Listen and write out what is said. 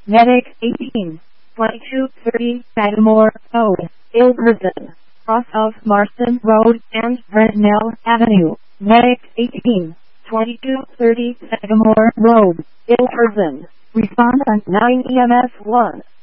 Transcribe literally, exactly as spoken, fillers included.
Medic eighteen, twenty-two thirty, Sagamore Road, Ilverston, cross of Marston Road and Brentnell Avenue. Medic eighteen, twenty-two thirty, Sagamore Road, Ilverston. Response on nine E M S one.